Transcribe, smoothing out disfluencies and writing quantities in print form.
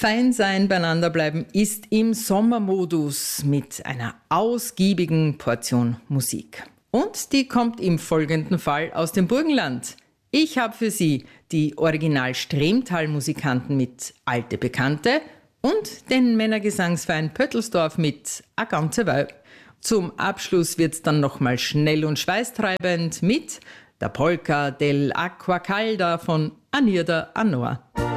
Fein sein, beieinander bleiben ist im Sommermodus mit einer ausgiebigen Portion Musik. Und die kommt im folgenden Fall aus dem Burgenland. Ich habe für Sie die Original-Stremtal-Musikanten mit Alte Bekannte und den Männergesangsverein Pöttelsdorf mit A ganze Weib. Zum Abschluss wird's dann nochmal schnell und schweißtreibend mit der Polka dell'Acqua Calda von Anirda Anor.